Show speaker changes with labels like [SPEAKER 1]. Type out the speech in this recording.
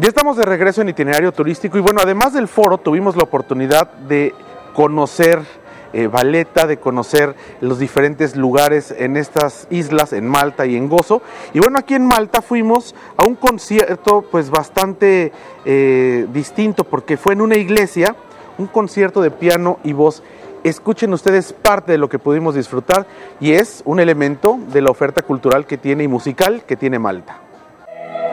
[SPEAKER 1] Ya estamos de regreso en Itinerario Turístico y bueno, además del foro tuvimos la oportunidad de conocer Valletta, de conocer los diferentes lugares en estas islas, en Malta y en Gozo. Y bueno, aquí en Malta fuimos a un concierto pues bastante distinto porque fue en una iglesia, un concierto de piano y voz. Escuchen ustedes parte de lo que pudimos disfrutar y es un elemento de la oferta cultural que tiene y musical que tiene Malta.